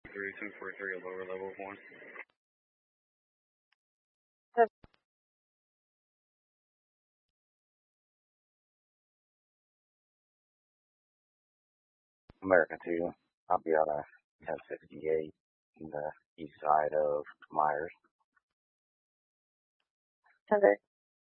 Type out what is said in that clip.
3243, a lower level of 1. American 2. I'll be on a 1068 in the east side of Myers. Okay.